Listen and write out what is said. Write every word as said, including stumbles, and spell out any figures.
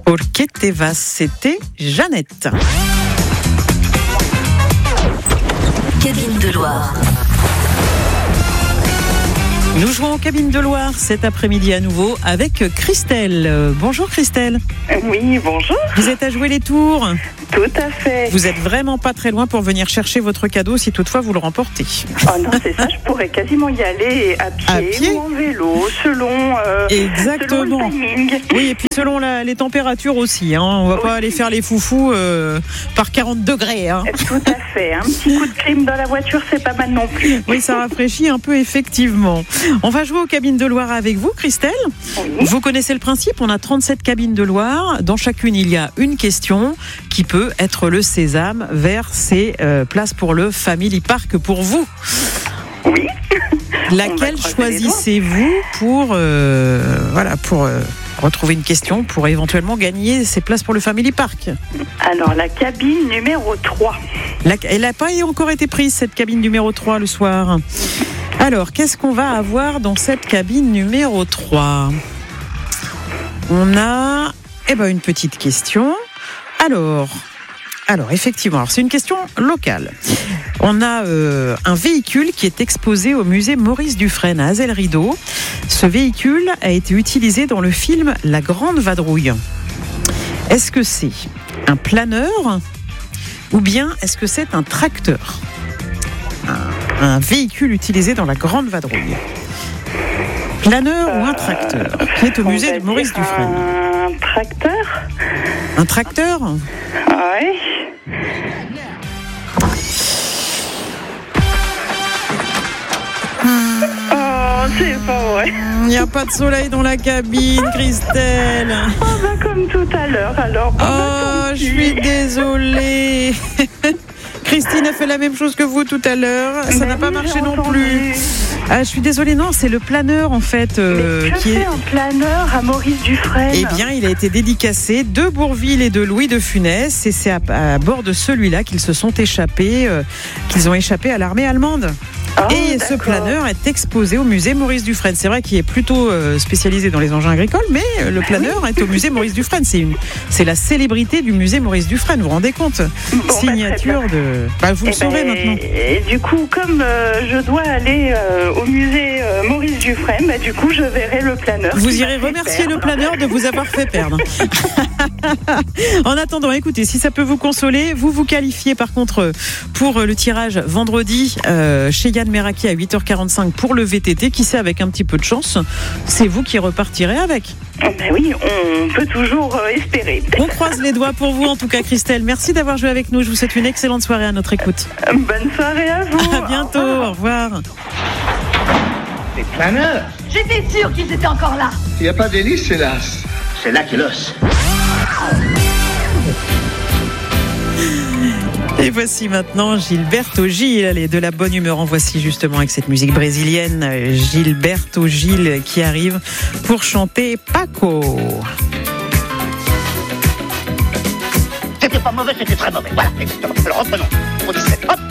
Porque te vas, c'était Jeannette. Cabine de Loire. Nous jouons aux cabines de Loire cet après-midi à nouveau avec Christelle. Euh, bonjour Christelle. Oui, bonjour. Vous êtes à jouer les tours. Tout à fait. Vous êtes vraiment pas très loin pour venir chercher votre cadeau si toutefois vous le remportez. Oh non, c'est ça, je pourrais quasiment y aller à pied, À pied ou en vélo, selon, euh, Exactement. selon le timing. Oui, et puis selon la, les températures aussi. Hein, on va Oui. pas aller faire les foufous euh, par quarante degrés. Hein. Tout à fait. Un petit coup de clim dans la voiture, c'est pas mal non plus. Oui, ça rafraîchit un peu effectivement. On va jouer aux cabines de Loire avec vous, Christelle. Oui. Vous connaissez le principe, on a trente-sept cabines de Loire. Dans chacune, il y a une question qui peut être le sésame vers ces euh, places pour le Family Park pour vous. Oui. Laquelle On va croiser choisissez-vous pour, euh, voilà, pour euh, retrouver une question pour éventuellement gagner ces places pour le Family Park? Alors, la cabine numéro trois. La- elle n'a pas encore été prise, cette cabine numéro trois, le soir. Alors, qu'est-ce qu'on va avoir dans cette cabine numéro trois? On a eh ben, une petite question. Alors, alors effectivement, alors, c'est une question locale. On a euh, un véhicule qui est exposé au musée Maurice Dufresne à Azel-Rideau. Ce véhicule a été utilisé dans le film La Grande Vadrouille. Est-ce que c'est un planeur ou bien est-ce que c'est un tracteur? un, un véhicule utilisé dans La Grande Vadrouille. Planeur ou un tracteur qui est au On musée va de Maurice dire Dufresne. Un tracteur. Un tracteur? Ouais. Oh, c'est pas vrai. Il n'y a pas de soleil dans la cabine, Christelle. Oh, bah, comme tout à l'heure, alors. Bon, bah, Oh, tant je pis. suis désolée. Christine a fait la même chose que vous tout à l'heure. Ça Mais n'a pas oui, marché j'ai non entendu. plus. Ah, je suis désolée, non, c'est le planeur en fait euh, Mais que qui fait est. un planeur à Maurice Dufresne? Eh bien, il a été dédicacé de Bourvil et de Louis de Funès, et c'est à, à bord de celui-là qu'ils se sont échappés, euh, qu'ils ont échappé à l'armée allemande. Oh, Et ce d'accord. planeur est exposé au musée Maurice Dufresne. C'est vrai qu'il est plutôt euh, spécialisé dans les engins agricoles, mais euh, le planeur est au musée Maurice Dufresne. C'est une, c'est la célébrité du musée Maurice Dufresne. Vous vous rendez compte? Bon, bah, Signature très bien. de. Bah, vous le Eh saurez ben, maintenant. Et du coup, comme euh, je dois aller euh, au musée euh, Maurice Dufresne, bah, du coup, je verrai le planeur. Vous qui irez m'a fait remercier le perdre. planeur de vous avoir fait perdre. En attendant, écoutez, si ça peut vous consoler, vous vous qualifiez par contre pour le tirage vendredi euh, chez Yann Meraki à huit heures quarante-cinq pour le V T T. Qui sait, avec un petit peu de chance, c'est vous qui repartirez avec. Ben oui, on peut toujours euh, espérer. On croise les doigts pour vous en tout cas, Christelle. Merci d'avoir joué avec nous. Je vous souhaite une excellente soirée à notre écoute. Bonne soirée à vous. À bientôt. Au revoir. Des planeurs. J'étais sûre qu'ils étaient encore là. Il n'y a pas d'hélice, hélas. C'est là qu'est l'os. Et voici maintenant Gilberto Gil. Allez, de la bonne humeur en voici justement avec cette musique brésilienne. Gilberto Gil qui arrive pour chanter Paco. C'était pas mauvais, c'était très mauvais. Voilà, exactement. Alors reprenons. On dit sept. Hop.